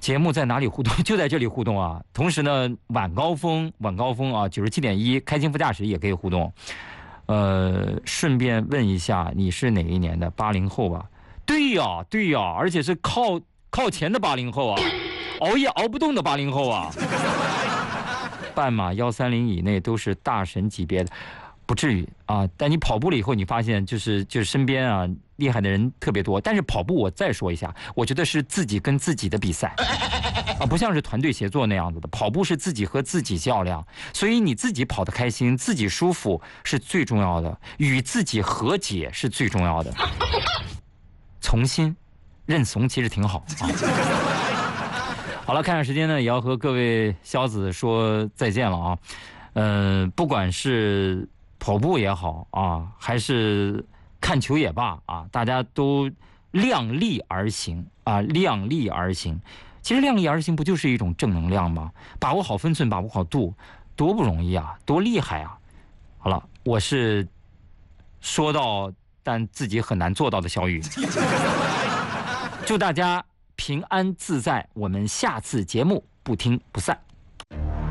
节目在哪里互动？就在这里互动啊！同时呢，晚高峰啊，97.1开心副驾驶也可以互动。顺便问一下，你是哪一年的？80后吧？对呀，而且是靠前的80后啊，熬夜熬不动的80后啊。半马130以内都是大神级别的。不至于啊，但你跑步了以后，你发现就是身边啊厉害的人特别多。但是跑步我再说一下，我觉得是自己跟自己的比赛啊，不像是团队协作那样子的。跑步是自己和自己较量，所以你自己跑得开心，自己舒服是最重要的，与自己和解是最重要的。从心认怂其实挺好啊。好了，看看时间呢，也要和各位小子说再见了啊。不管是跑步也好啊，还是看球也罢啊，大家都量力而行啊，量力而行。其实量力而行不就是一种正能量吗？把握好分寸，把握好度，多不容易啊，多厉害啊！好了，我是说到但自己很难做到的小雨。祝大家平安自在，我们下次节目不听不散。